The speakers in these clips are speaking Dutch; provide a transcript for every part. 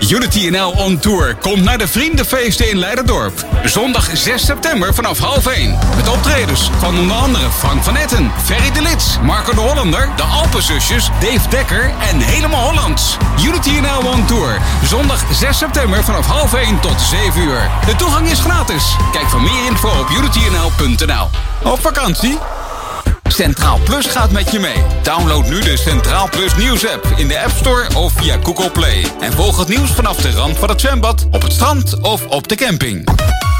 Unity NL on Tour komt naar de Vriendenfeesten in Leiderdorp. Zondag 6 september vanaf 12:30. Met optredens van onder andere Frank van Etten, Ferry de Lits, Marco de Hollander, de Alpenzusjes, Dave Dekker en Helemaal Hollands. Unity NL on Tour. Zondag 6 september vanaf 12:30 tot 7 uur. De toegang is gratis. Kijk voor meer info op unitynl.nl. Op vakantie? Centraal Plus gaat met je mee. Download nu de Centraal Plus nieuwsapp in de App Store of via Google Play. En volg het nieuws vanaf de rand van het zwembad, op het strand of op de camping.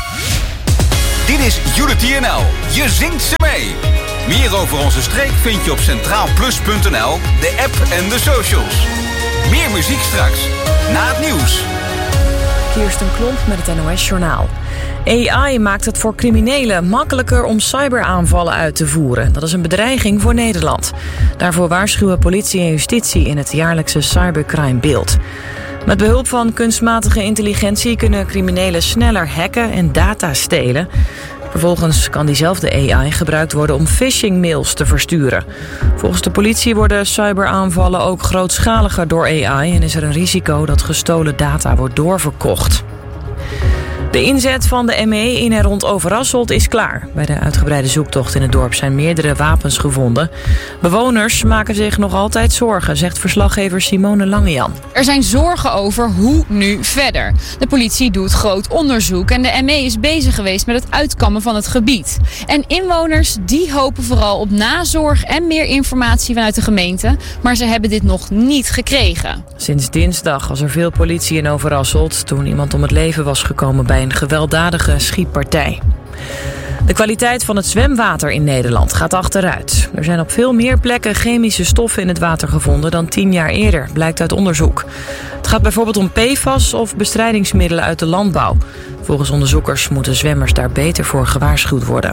Dit is Unity NL. Je zingt ze mee. Meer over onze streek vind je op centraalplus.nl, de app en de socials. Meer muziek straks, na het nieuws. Kirsten Klomp met het NOS-journaal. AI maakt het voor criminelen makkelijker om cyberaanvallen uit te voeren. Dat is een bedreiging voor Nederland. Daarvoor waarschuwen politie en justitie in het jaarlijkse Cybercrime Beeld. Met behulp van kunstmatige intelligentie kunnen criminelen sneller hacken en data stelen. Vervolgens kan diezelfde AI gebruikt worden om phishing-mails te versturen. Volgens de politie worden cyberaanvallen ook grootschaliger door AI en is er een risico dat gestolen data wordt doorverkocht. De inzet van de ME in en rond Overasselt is klaar. Bij de uitgebreide zoektocht in het dorp zijn meerdere wapens gevonden. Bewoners maken zich nog altijd zorgen, zegt verslaggever Simone Langejan. Er zijn zorgen over hoe nu verder. De politie doet groot onderzoek en de ME is bezig geweest met het uitkammen van het gebied. En inwoners die hopen vooral op nazorg en meer informatie vanuit de gemeente. Maar ze hebben dit nog niet gekregen. Sinds dinsdag was er veel politie in Overasselt toen iemand om het leven was gekomen bij een gewelddadige schietpartij. De kwaliteit van het zwemwater in Nederland gaat achteruit. Er zijn op veel meer plekken chemische stoffen in het water gevonden dan 10 jaar eerder, blijkt uit onderzoek. Het gaat bijvoorbeeld om PFAS of bestrijdingsmiddelen uit de landbouw. Volgens onderzoekers moeten zwemmers daar beter voor gewaarschuwd worden.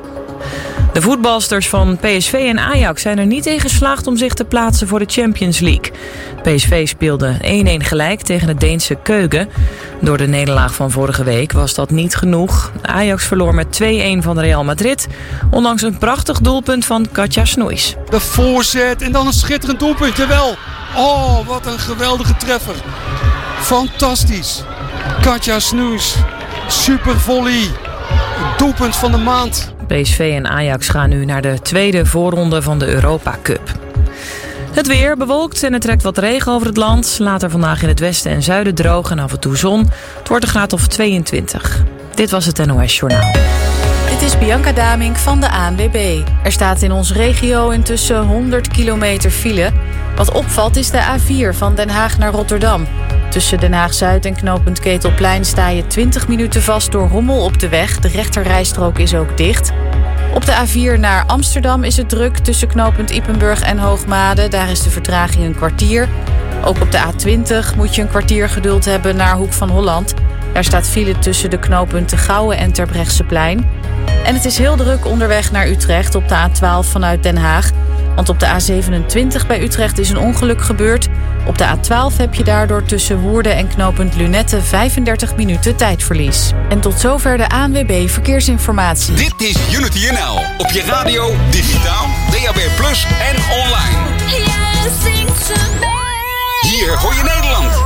De voetbalsters van PSV en Ajax zijn er niet in geslaagd om zich te plaatsen voor de Champions League. PSV speelde 1-1 gelijk tegen het Deense Keugen. Door de nederlaag van vorige week was dat niet genoeg. Ajax verloor met 2-1 van Real Madrid, ondanks een prachtig doelpunt van Katja Snoeis. De voorzet en dan een schitterend doelpunt, jawel. Oh, wat een geweldige treffer. Fantastisch. Katja Snoeis, super volley. Doelpunt van de maand. PSV en Ajax gaan nu naar de tweede voorronde van de Europa Cup. Het weer bewolkt en er trekt wat regen over het land. Later vandaag in het westen en zuiden droog en af en toe zon. Het wordt een graad of 22. Dit was het NOS Journaal. Dit is Bianca Damink van de ANWB. Er staat in onze regio intussen 100 kilometer file. Wat opvalt is de A4 van Den Haag naar Rotterdam. Tussen Den Haag-Zuid en knooppunt Ketelplein sta je 20 minuten vast door rommel op de weg. De rechterrijstrook is ook dicht. Op de A4 naar Amsterdam is het druk tussen knooppunt Ypenburg en Hoogmade. Daar is de vertraging een kwartier. Ook op de A20 moet je een kwartier geduld hebben naar Hoek van Holland. Daar staat file tussen de knooppunten Gouwen en Terbrechtseplein. En het is heel druk onderweg naar Utrecht op de A12 vanuit Den Haag. Want op de A27 bij Utrecht is een ongeluk gebeurd. Op de A12 heb je daardoor tussen Woerden en knooppunt Lunette 35 minuten tijdverlies. En tot zover de ANWB Verkeersinformatie. Dit is Unity NL. Op je radio, digitaal, DAB+ en online. Hier hoor je Nederland.